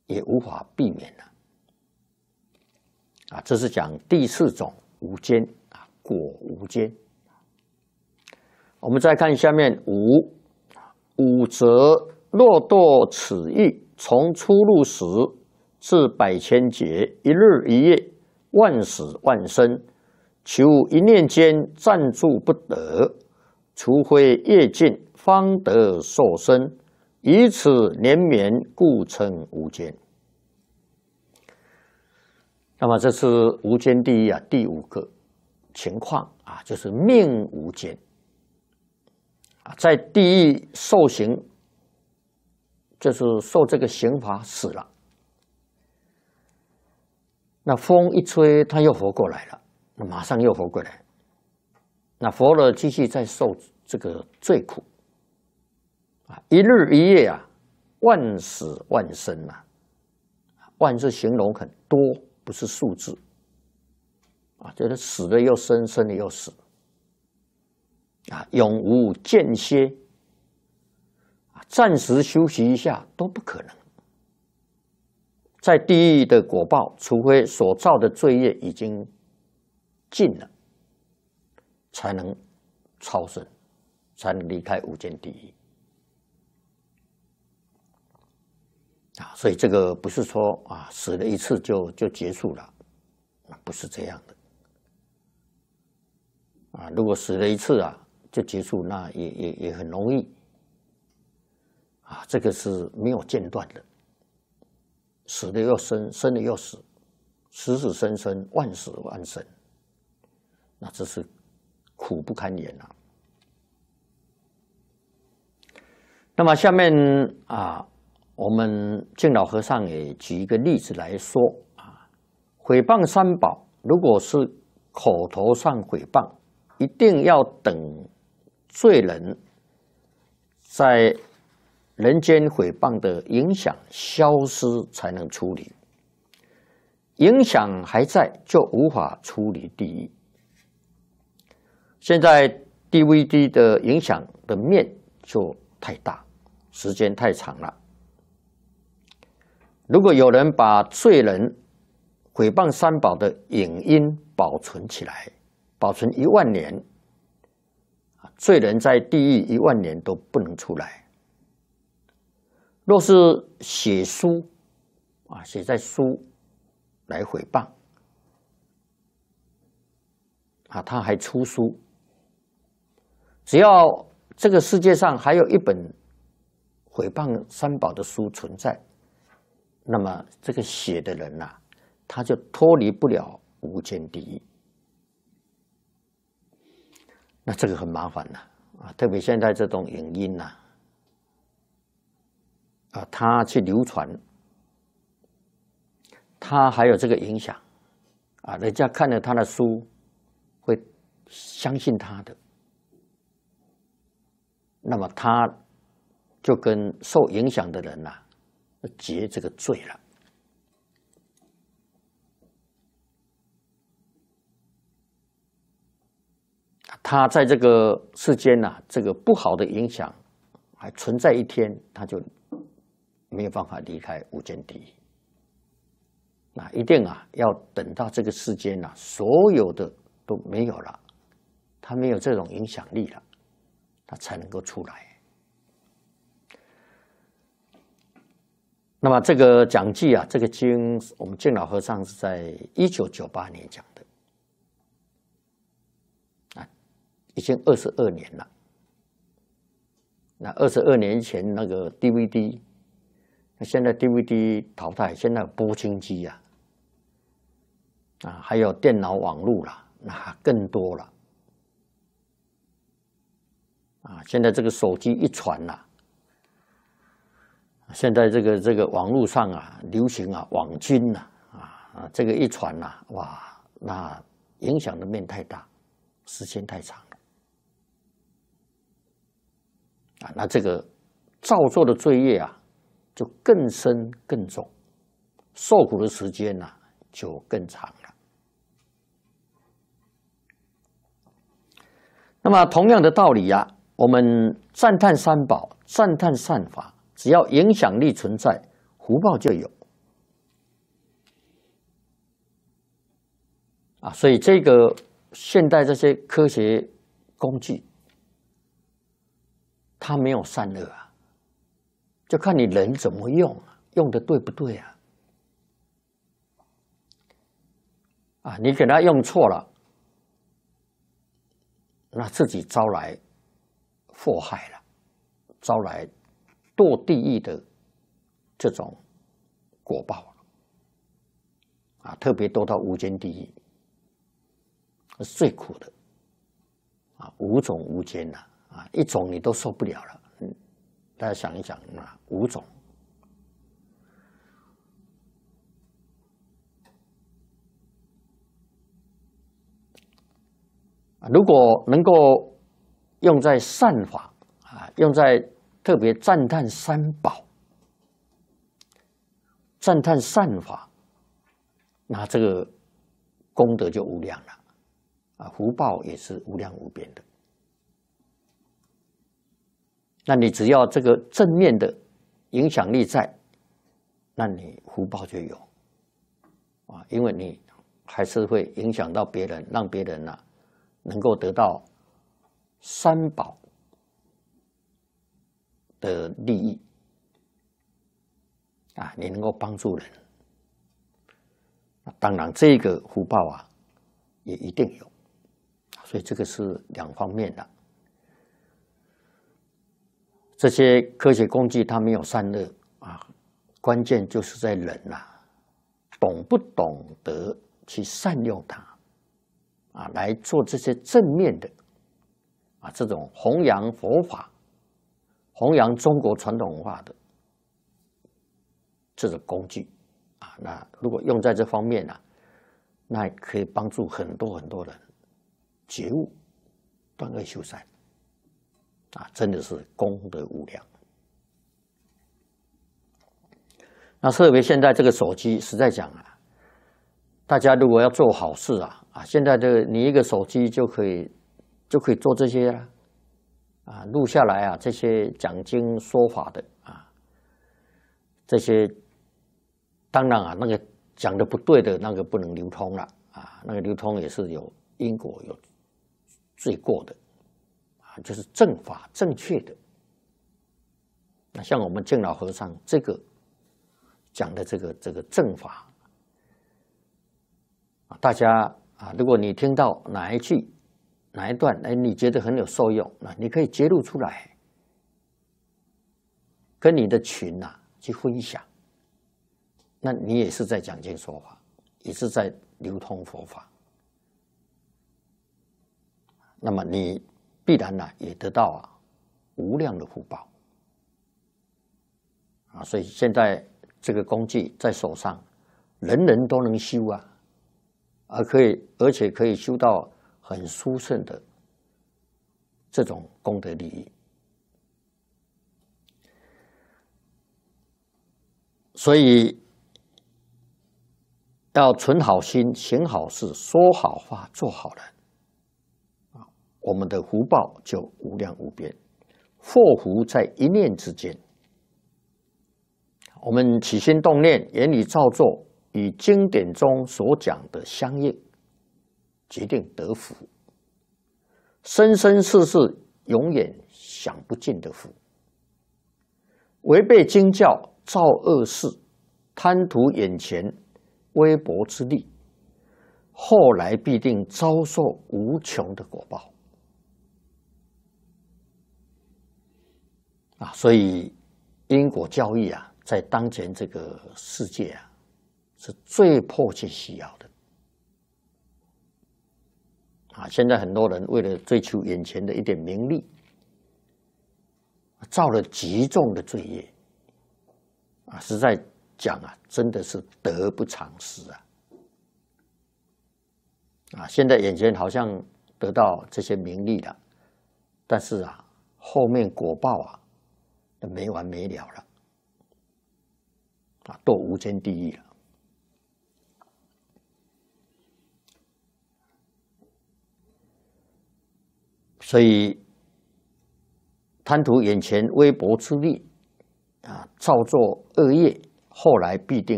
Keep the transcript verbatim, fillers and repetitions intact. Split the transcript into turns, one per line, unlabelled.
也无法避免了。啊，这是讲第四种无间啊，果无间。我们再看下面五，五则若堕此狱，从出入时至百千劫，一日一夜，万死万生，求一念间暂住不得，除非业尽，方得受生，以此连绵，故称无间。那么这是无间地狱啊，第五个情况啊，就是命无间啊，在地狱受刑，就是受这个刑罚死了，那风一吹，他又活过来了，那马上又活过来，那活了继续再受这个罪苦啊，一日一夜啊，万死万生啊，万是形容很多。不是数字啊，就是死了又生，生了又死啊，永无间歇啊，暂时休息一下都不可能。在地狱的果报，除非所造的罪业已经尽了，才能超生，才能离开无间地狱啊，所以这个不是说啊死了一次就就结束了，不是这样的啊。如果死了一次啊就结束，那也也也很容易啊。这个是没有间断的，死了又生，生了又死，死死生生，万死万生，那这是苦不堪言啊。那么下面啊。我们净老和尚也举一个例子来说啊，毁谤三宝，如果是口头上毁谤，一定要等罪人在人间毁谤的影响消失才能处理，影响还在就无法处理地狱。现在 D V D 的影响的面就太大，时间太长了。如果有人把罪人毁谤三宝的影音保存起来，保存一万年，罪人在地狱一万年都不能出来。若是写书啊，写在书来毁谤啊，他还出书，只要这个世界上还有一本毁谤三宝的书存在，那么这个写的人呐、啊，他就脱离不了无间地狱。那这个很麻烦呐啊，特别现在这种影音呐、啊，啊，他去流传，他还有这个影响啊，人家看了他的书会相信他的，那么他就跟受影响的人呐、啊。结这个罪了，他在这个世间呐、啊，这个不好的影响还存在一天，他就没有办法离开无间地狱。那一定啊，要等到这个世间呐、啊，所有的都没有了，他没有这种影响力了，他才能够出来。那么这个讲记啊，这个经我们净老和尚是在一九九八年讲的，啊，已经二十二年了。那二十二年前那个 D V D， 那现在 D V D 淘汰，现在有播清机啊，啊，还有电脑网络啦，那更多了。啊，现在这个手机一传呐、啊。现在这个这个网络上啊，流行啊网军呐啊啊，这个一传呐、啊，哇，那影响的面太大，时间太长了啊，那这个造作的罪业啊，就更深更重，受苦的时间呐、啊、就更长了。那么同样的道理呀、啊，我们赞叹三宝，赞叹善法。只要影响力存在，福报就有， 啊，所以这个现代这些科学工具，它没有善恶啊，就看你人怎么用，用的对不对啊？啊，你给它用错了，那自己招来祸害了，招来堕地狱的这种果报了。啊，特别堕到无间地狱，是最苦的。啊，五种无间呐，啊，一种你都受不了了。嗯，大家想一想啊，五种。如果能够用在善法啊，用在特别赞叹三宝、赞叹善法，那这个功德就无量了啊，福报也是无量无边的。那你只要这个正面的影响力在，那你福报就有啊，因为你还是会影响到别人，让别人呢、啊。能够得到三宝的利益啊，你能够帮助人，当然这个福报啊也一定有，所以这个是两方面的。这些科学工具它没有善恶啊，关键就是在人呐、啊，懂不懂得去善用它。啊，来做这些正面的啊，这种弘扬佛法、弘扬中国传统文化的这种工具啊，那如果用在这方面呢、啊，那可以帮助很多很多人觉悟、断恶修善啊，真的是功德无量。那特别现在这个手机，实在讲啊，大家如果要做好事啊。啊，现在这个你一个手机就可以就可以做这些了，啊，录下来啊，这些讲经说法的啊，这些当然啊，那个讲的不对的那个不能流通了啊，那个流通也是有因果有罪过的啊，就是正法正确的。那像我们净老和尚这个讲的这个这个正法啊，大家。啊，如果你听到哪一句、哪一段，哎，你觉得很有受用，那你可以揭露出来，跟你的群呐、啊、去分享。那你也是在讲经说法，也是在流通佛法。那么你必然呢、啊、也得到啊无量的福报。啊，所以现在这个工具在手上，人人都能修啊。而可以，而且可以修到很殊胜的这种功德利益。所以要存好心、行好事、说好话、做好人啊，我们的福报就无量无边，祸福在一念之间。我们起心动念、言语造作。与经典中所讲的相应，决定得福，生生世世永远享不尽的福。违背经教，造恶事，贪图眼前微薄之利，后来必定遭受无穷的果报。啊，所以因果教育啊，在当前这个世界啊。是最迫切需要的啊！现在很多人为了追求眼前的一点名利，造了极重的罪业啊！实在讲啊，真的是得不偿失啊！啊，现在眼前好像得到这些名利了，但是啊，后面果报啊，没完没了了啊，堕无间地狱了。所以，贪图眼前微薄之利，啊，造作恶业，后来必定